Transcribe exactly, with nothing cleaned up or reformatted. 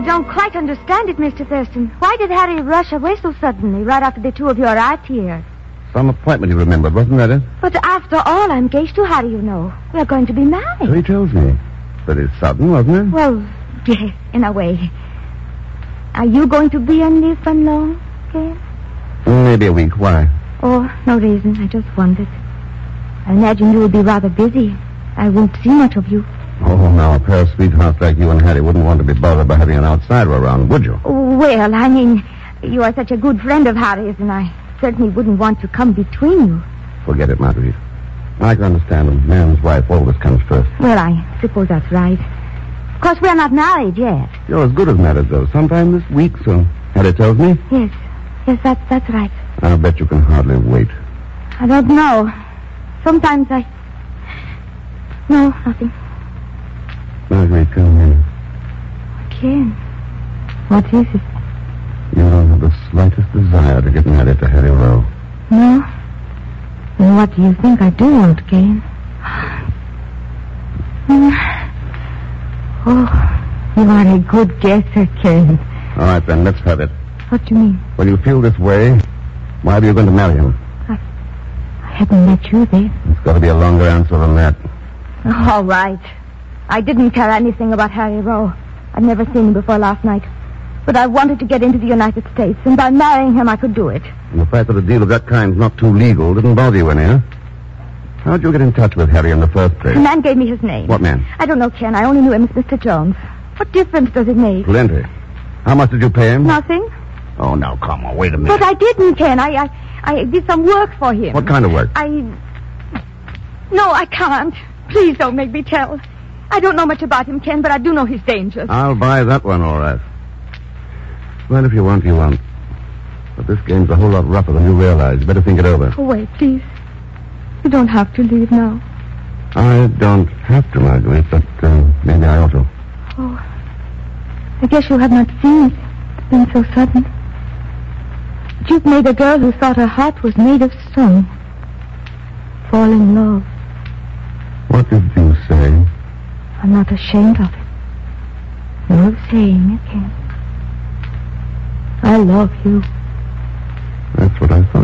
don't quite understand it, Mister Thurston. Why did Harry rush away so suddenly, right after the two of you arrived here? Some appointment he remembered, wasn't that it? But after all, I'm engaged to Harry, you know. We're going to be married. So he tells me. But it's sudden, wasn't it? Well, yes, in a way. Are you going to be on leave for long, Ken? Maybe a week. Why? Oh, no reason. I just wondered. I imagine you will be rather busy. I won't see much of you. Oh, now, a pair of sweethearts like you and Harry wouldn't want to be bothered by having an outsider around, would you? Well, I mean, you are such a good friend of Harry's, and I certainly wouldn't want to come between you. Forget it, Marguerite. I can understand a man's wife always comes first. Well, I suppose that's right. Of course, we're not married yet. You're as good as married, though. Sometime this week, so Harry tells me. Yes. Yes, that's, that's right. I'll bet you can hardly wait. I don't know. Sometimes I... No, nothing. Marguerite, come here. Ken, what is it? You don't have the slightest desire to get married to Harry Rowe. No? Then what do you think I do want, Ken? Oh, you are a good guesser, Ken. All right, then, let's have it. What do you mean? When you feel this way, why are you going to marry him? I, I haven't met you then. It's got to be a longer answer than that. All right. I didn't care anything about Harry Rowe. I'd never seen him before last night. But I wanted to get into the United States, and by marrying him, I could do it. And the fact that a deal of that kind's not too legal didn't bother you any, huh? How'd you get in touch with Harry in the first place? The man gave me his name. What man? I don't know, Ken. I only knew him as Mister Jones. What difference does it make? Plenty. How much did you pay him? Nothing. Oh, now, come on. Wait a minute. But I didn't, Ken. I, I, I did some work for him. What kind of work? I... No, I can't. Please don't make me tell. I don't know much about him, Ken, but I do know he's dangerous. I'll buy that one, all right. Well, if you want, you want. But this game's a whole lot rougher than you realize. You better think it over. Oh, wait, please. You don't have to leave now. I don't have to, Marguerite, but uh, maybe I ought to. Oh, I guess you have not seen it. It's been so sudden. But you've made a girl who thought her heart was made of stone fall in love. What did you say? I'm not ashamed of it. Nor of saying it, Ken. I love you. That's what I thought.